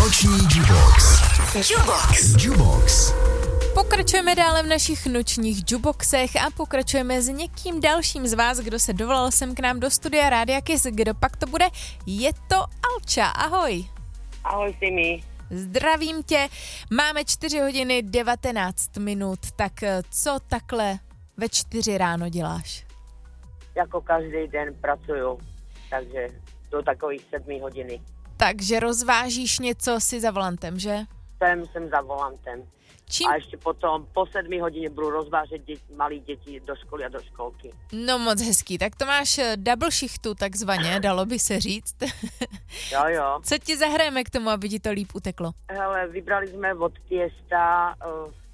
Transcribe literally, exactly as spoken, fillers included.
Noční Jubox. Jubox. Jubox. Pokračujeme dále v našich nočních juboxech a pokračujeme s někým dalším z vás, kdo se dovolal sem k nám do studia Rádia Kiss. Kdo pak to bude? Je to Alča, ahoj. Ahoj, Simi. Zdravím tě. Máme čtyři hodiny devatenáct minut, tak co takhle ve čtyři ráno děláš? Jako každý den pracuju, takže do takových sedmi hodiny. Takže rozvážíš něco si za volantem, že? Jsem, jsem za volantem. Čím? A ještě potom po sedmi hodině budu rozvážet děti, malí děti do školy a do školky. No moc hezký, tak to máš double shichtu takzvaně, dalo by se říct. Jo, jo. Co ti zahrajeme k tomu, aby ti to líp uteklo? Hele, vybrali jsme od Tiesta uh,